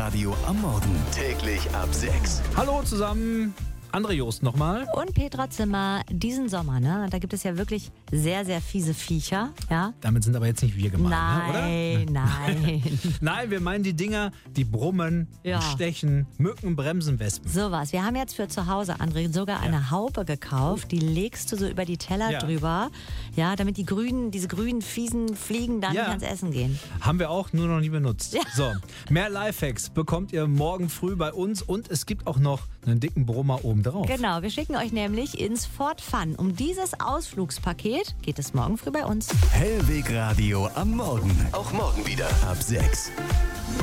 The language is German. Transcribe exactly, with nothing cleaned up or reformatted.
Radio am Morgen. Täglich ab sechs. Hallo zusammen, André Joost nochmal. Und Petra Zimmer, diesen Sommer, ne? Da gibt es ja wirklich sehr, sehr fiese Viecher, ja? Damit sind aber jetzt nicht wir gemeint, Nein, ne, oder? nein. Nein, wir meinen die Dinger, die brummen, Ja. die stechen, Mücken, Bremsen, Wespen. Sowas. Wir haben jetzt für zu Hause, André, sogar eine Haube gekauft. Die legst du so über die Teller Ja. drüber, ja, damit die grünen, diese grünen, fiesen Fliegen dann Ja. nicht ans Essen gehen. Haben wir auch, nur noch nie benutzt. Ja. So, mehr Lifehacks bekommt ihr morgen früh bei uns und es gibt auch noch einen dicken Brummer oben drauf. Genau, wir schicken euch nämlich ins Fort Fun. Um dieses Ausflugspaket geht es morgen früh bei uns. Hellweg Radio am Morgen. Auch morgen wieder ab sechs.